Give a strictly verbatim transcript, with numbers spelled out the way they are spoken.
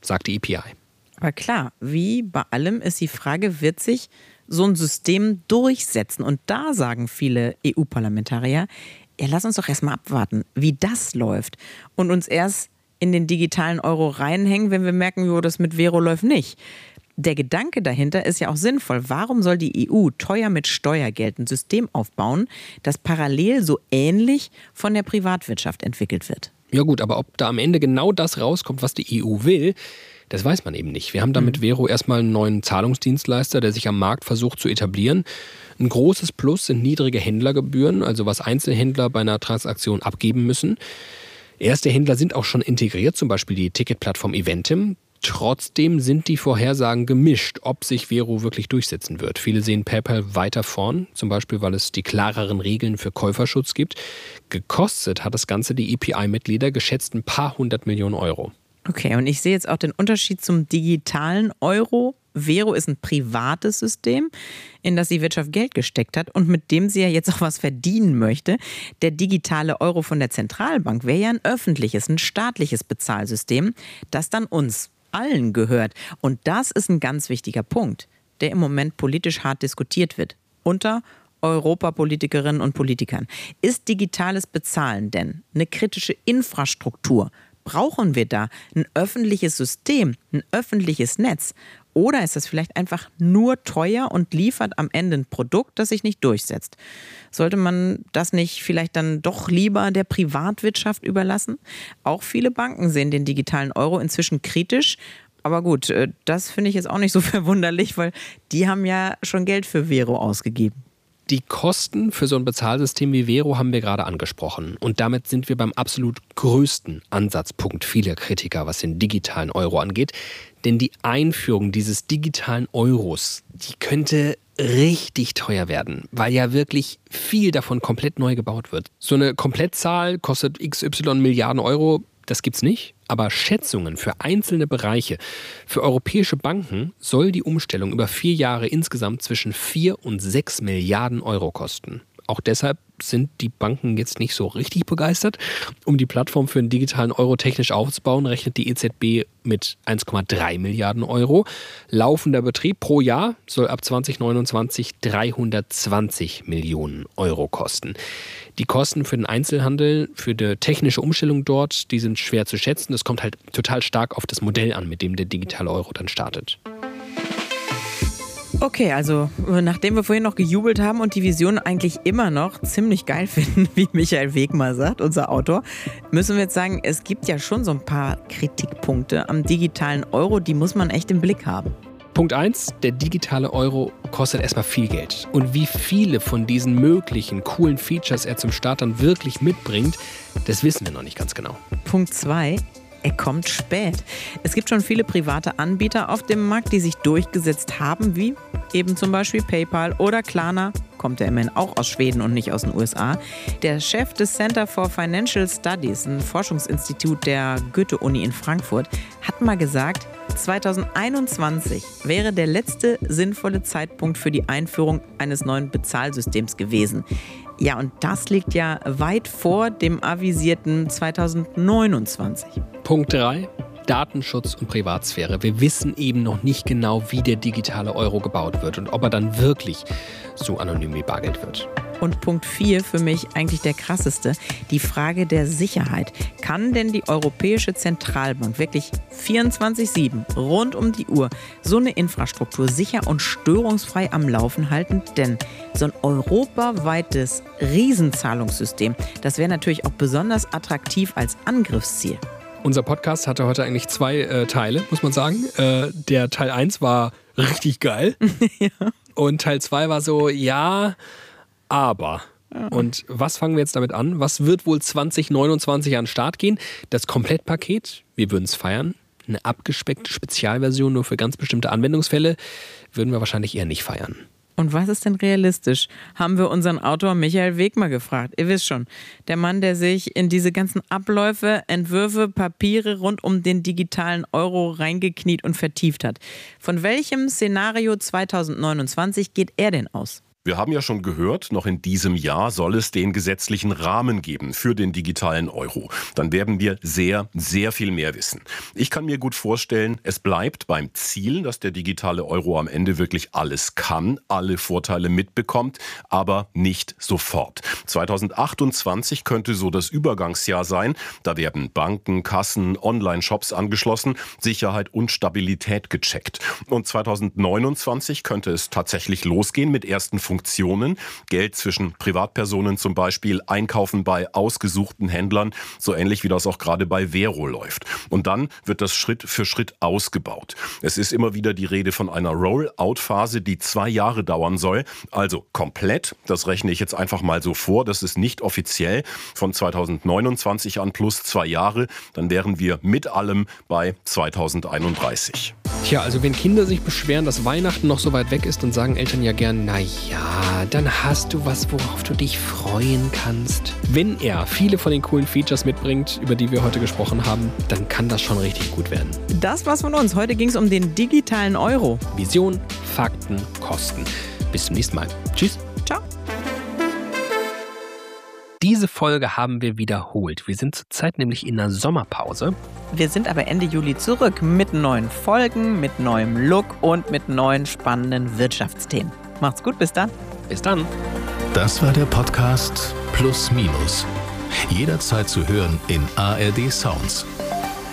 sagt die E P I. Aber klar, wie bei allem ist die Frage, wird sich so ein System durchsetzen? Und da sagen viele E U-Parlamentarier, ja, lass uns doch erstmal abwarten, wie das läuft und uns erst in den digitalen Euro reinhängen, wenn wir merken, jo, das mit Vero läuft nicht. Der Gedanke dahinter ist ja auch sinnvoll. Warum soll die E U teuer mit Steuergeld ein System aufbauen, das parallel so ähnlich von der Privatwirtschaft entwickelt wird? Ja gut, aber ob da am Ende genau das rauskommt, was die E U will, das weiß man eben nicht. Wir haben da mit Vero erstmal einen neuen Zahlungsdienstleister, der sich am Markt versucht zu etablieren. Ein großes Plus sind niedrige Händlergebühren, also was Einzelhändler bei einer Transaktion abgeben müssen. Erste Händler sind auch schon integriert, zum Beispiel die Ticketplattform Eventim. Trotzdem sind die Vorhersagen gemischt, ob sich Vero wirklich durchsetzen wird. Viele sehen PayPal weiter vorn, zum Beispiel, weil es die klareren Regeln für Käuferschutz gibt. Gekostet hat das Ganze die E P I-Mitglieder geschätzt ein paar hundert Millionen Euro. Okay, und ich sehe jetzt auch den Unterschied zum digitalen Euro. Vero ist ein privates System, in das die Wirtschaft Geld gesteckt hat und mit dem sie ja jetzt auch was verdienen möchte. Der digitale Euro von der Zentralbank wäre ja ein öffentliches, ein staatliches Bezahlsystem, das dann uns allen gehört. Und das ist ein ganz wichtiger Punkt, der im Moment politisch hart diskutiert wird. Unter Europapolitikerinnen und Politikern. Ist digitales Bezahlen denn eine kritische Infrastruktur? Brauchen wir da ein öffentliches System, ein öffentliches Netz? Oder ist das vielleicht einfach nur teuer und liefert am Ende ein Produkt, das sich nicht durchsetzt? Sollte man das nicht vielleicht dann doch lieber der Privatwirtschaft überlassen? Auch viele Banken sehen den digitalen Euro inzwischen kritisch. Aber gut, das finde ich jetzt auch nicht so verwunderlich, weil die haben ja schon Geld für Vero ausgegeben. Die Kosten für so ein Bezahlsystem wie Vero haben wir gerade angesprochen. Und damit sind wir beim absolut größten Ansatzpunkt vieler Kritiker, was den digitalen Euro angeht. Denn die Einführung dieses digitalen Euros, die könnte richtig teuer werden, weil ja wirklich viel davon komplett neu gebaut wird. So eine Komplettzahl kostet x y Milliarden Euro. Das gibt's nicht, aber Schätzungen für einzelne Bereiche. Für europäische Banken soll die Umstellung über vier Jahre insgesamt zwischen vier und sechs Milliarden Euro kosten. Auch deshalb sind die Banken jetzt nicht so richtig begeistert. Um die Plattform für den digitalen Euro technisch aufzubauen, rechnet die E Z B mit eins Komma drei Milliarden Euro. Laufender Betrieb pro Jahr soll ab zwanzig neunundzwanzig dreihundertzwanzig Millionen Euro kosten. Die Kosten für den Einzelhandel, für die technische Umstellung dort, die sind schwer zu schätzen. Es kommt halt total stark auf das Modell an, mit dem der digitale Euro dann startet. Okay, also nachdem wir vorhin noch gejubelt haben und die Vision eigentlich immer noch ziemlich geil finden, wie Michael Wegmar sagt, unser Autor, müssen wir jetzt sagen, es gibt ja schon so ein paar Kritikpunkte am digitalen Euro, die muss man echt im Blick haben. Punkt eins, der digitale Euro kostet erstmal viel Geld. Und wie viele von diesen möglichen coolen Features er zum Start dann wirklich mitbringt, das wissen wir noch nicht ganz genau. Punkt zwei, er kommt spät. Es gibt schon viele private Anbieter auf dem Markt, die sich durchgesetzt haben, wie eben zum Beispiel PayPal oder Klarna. Kommt ja immerhin auch aus Schweden und nicht aus den U S A. Der Chef des Center for Financial Studies, ein Forschungsinstitut der Goethe-Uni in Frankfurt, hat mal gesagt, zwanzig einundzwanzig wäre der letzte sinnvolle Zeitpunkt für die Einführung eines neuen Bezahlsystems gewesen. Ja, und das liegt ja weit vor dem avisierten zwanzig neunundzwanzig. Punkt drei. Datenschutz und Privatsphäre. Wir wissen eben noch nicht genau, wie der digitale Euro gebaut wird und ob er dann wirklich so anonym wie Bargeld wird. Und Punkt vier, für mich eigentlich der krasseste, die Frage der Sicherheit. Kann denn die Europäische Zentralbank wirklich vierundzwanzig sieben rund um die Uhr so eine Infrastruktur sicher und störungsfrei am Laufen halten? Denn so ein europaweites Riesenzahlungssystem, das wäre natürlich auch besonders attraktiv als Angriffsziel. Unser Podcast hatte heute eigentlich zwei äh, Teile, muss man sagen. Äh, der Teil eins war richtig geil. Ja. Und Teil zwei war so, ja, aber. Ja. Und was fangen wir jetzt damit an? Was wird wohl zwanzig neunundzwanzig an den Start gehen? Das Komplettpaket, wir würden es feiern. Eine abgespeckte Spezialversion nur für ganz bestimmte Anwendungsfälle würden wir wahrscheinlich eher nicht feiern. Und was ist denn realistisch? Haben wir unseren Autor Michael Wegmar gefragt. Ihr wisst schon, der Mann, der sich in diese ganzen Abläufe, Entwürfe, Papiere rund um den digitalen Euro reingekniet und vertieft hat. Von welchem Szenario zwanzig neunundzwanzig geht er denn aus? Wir haben ja schon gehört, noch in diesem Jahr soll es den gesetzlichen Rahmen geben für den digitalen Euro. Dann werden wir sehr, sehr viel mehr wissen. Ich kann mir gut vorstellen, es bleibt beim Ziel, dass der digitale Euro am Ende wirklich alles kann, alle Vorteile mitbekommt, aber nicht sofort. zweitausendachtundzwanzig könnte so das Übergangsjahr sein. Da werden Banken, Kassen, Online-Shops angeschlossen, Sicherheit und Stabilität gecheckt. Und zweitausendneunundzwanzig könnte es tatsächlich losgehen mit ersten Funktionen. Funktionen, Geld zwischen Privatpersonen zum Beispiel, Einkaufen bei ausgesuchten Händlern, so ähnlich wie das auch gerade bei Vero läuft. Und dann wird das Schritt für Schritt ausgebaut. Es ist immer wieder die Rede von einer Rollout-Phase, die zwei Jahre dauern soll. Also komplett, das rechne ich jetzt einfach mal so vor, das ist nicht offiziell, von zweitausendneunundzwanzig an plus zwei Jahre, dann wären wir mit allem bei zweitausendeinunddreißig. Tja, also wenn Kinder sich beschweren, dass Weihnachten noch so weit weg ist, dann sagen Eltern ja gern, na ja, dann hast du was, worauf du dich freuen kannst. Wenn er viele von den coolen Features mitbringt, über die wir heute gesprochen haben, dann kann das schon richtig gut werden. Das war's von uns. Heute ging es um den digitalen Euro. Vision, Fakten, Kosten. Bis zum nächsten Mal. Tschüss. Ciao. Diese Folge haben wir wiederholt. Wir sind zurzeit nämlich in einer Sommerpause. Wir sind aber Ende Juli zurück mit neuen Folgen, mit neuem Look und mit neuen spannenden Wirtschaftsthemen. Macht's gut, bis dann. Bis dann. Das war der Podcast Plus Minus. Jederzeit zu hören in A R D Sounds.